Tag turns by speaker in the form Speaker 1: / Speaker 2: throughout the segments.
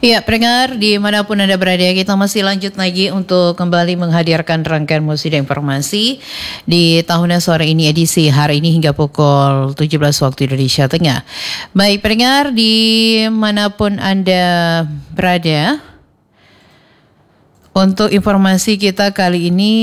Speaker 1: Ya, pendengar dimanapun Anda berada, kita masih lanjut lagi untuk kembali menghadirkan rangkaian musik dan informasi di tahunan sore ini, edisi hari ini hingga pukul 17 waktu Indonesia Tengah. Baik, pendengar dimanapun Anda berada, untuk informasi kita kali ini,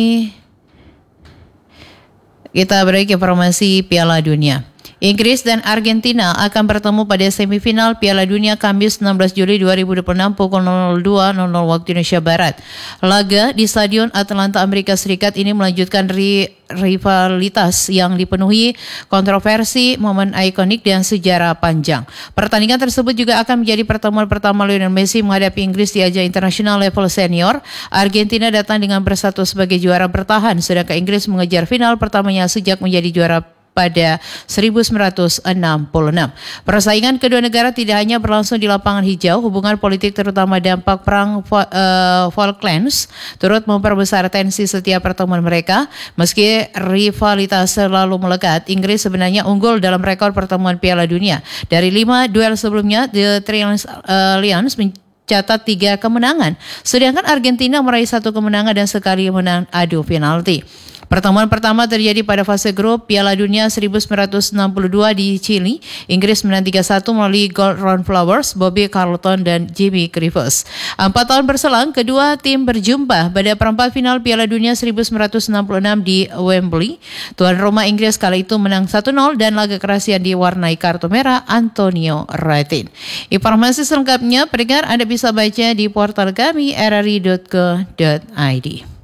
Speaker 1: kita beri informasi Piala Dunia. Inggris dan Argentina akan bertemu pada semifinal Piala Dunia Kamis 16 Juli 2026 pukul 02.00 waktu Indonesia Barat. Laga di Stadion Atlanta Amerika Serikat ini melanjutkan rivalitas yang dipenuhi kontroversi, momen ikonik dan sejarah panjang. Pertandingan tersebut juga akan menjadi pertemuan pertama Lionel Messi menghadapi Inggris di ajang internasional level senior. Argentina datang dengan bersatu sebagai juara bertahan, sedangkan Inggris mengejar final pertamanya sejak menjadi juara pada 1966. Persaingan kedua negara tidak hanya berlangsung di lapangan hijau, hubungan politik terutama dampak perang Falklands turut memperbesar tensi setiap pertemuan mereka. Meski rivalitas selalu melekat, Inggris sebenarnya unggul dalam rekor pertemuan Piala Dunia. Dari 5 duel sebelumnya, The Three Lions mencatat 3 kemenangan, sedangkan Argentina meraih 1 kemenangan dan sekali menang adu penalti. Pertemuan pertama terjadi pada fase grup Piala Dunia 1962 di Chili. Inggris menang 3-1 melalui gol Ron Flowers, Bobby Charlton dan Jimmy Greaves. 4 tahun berselang, kedua tim berjumpa pada perempat final Piala Dunia 1966 di Wembley. Tuan rumah Inggris kala itu menang 1-0 dan laga keras yang diwarnai kartu merah Antonio Ratin. Informasi selengkapnya pendengar Anda bisa baca di portal kami rri.co.id.